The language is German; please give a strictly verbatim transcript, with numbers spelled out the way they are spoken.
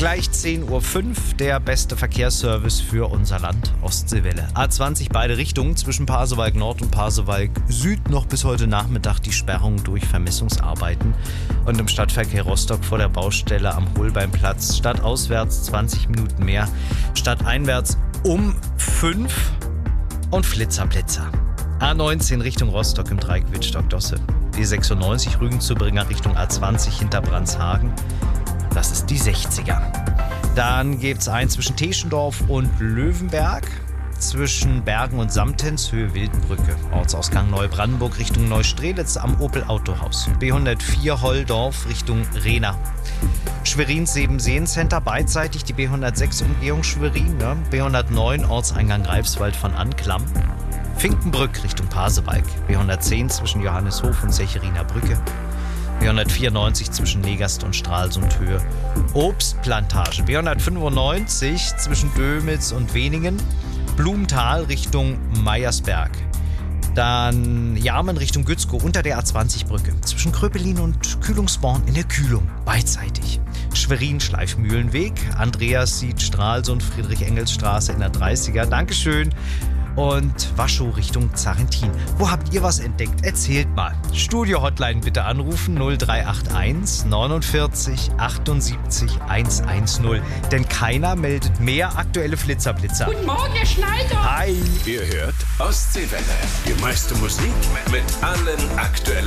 Gleich zehn Uhr fünf, der beste Verkehrsservice für unser Land, Ostseewelle. A zwanzig beide Richtungen, zwischen Pasewalk Nord und Pasewalk Süd noch bis heute Nachmittag die Sperrung durch Vermessungsarbeiten. Und im Stadtverkehr Rostock vor der Baustelle am Holbeinplatz stadtauswärts zwanzig Minuten mehr, stadteinwärts um fünf und Flitzerblitzer. A neunzehn Richtung Rostock im Dreieck Wittstock-Dosse. B sechsundneunzig Rügen-Zurbringer Richtung A zwanzig hinter Brandshagen. Das ist die sechziger. Dann gibt es einen zwischen Teschendorf und Löwenberg, zwischen Bergen und Samtens, Höhe Wildenbrücke. Ortsausgang Neubrandenburg Richtung Neustrelitz am Opel Autohaus. B hundertvier Holldorf Richtung Rehna. Schwerins Siebenseen Center beidseitig, die B hundertsechs Umgehung Schwerin. Ne? B hundertneun Ortseingang Greifswald von Anklam. Finkenbrück Richtung Pasewalk. B hundertzehn zwischen Johanneshof und Secheriner Brücke. B hundertvierundneunzig zwischen Negast und Stralsund Höhe Obstplantage. B hundertfünfundneunzig zwischen Dömitz und Weningen. Blumenthal Richtung Meiersberg. Dann Jarmen Richtung Gützkow unter der A zwanzig Brücke. Zwischen Kröpelin und Kühlungsborn in der Kühlung beidseitig. Schwerin Schleifmühlenweg. Andreas sieht Stralsund Friedrich-Engels-Straße in der dreißiger. Dankeschön. Und Waschow Richtung Zarentin. Wo habt ihr was entdeckt? Erzählt mal. Studio-Hotline bitte anrufen null drei acht eins neunundvierzig achtundsiebzig hundertzehn. Denn keiner meldet mehr aktuelle Flitzerblitzer. Guten Morgen, Herr Schneider. Hi. Ihr hört Ostseewelle. Die meiste Musik mit allen aktuellen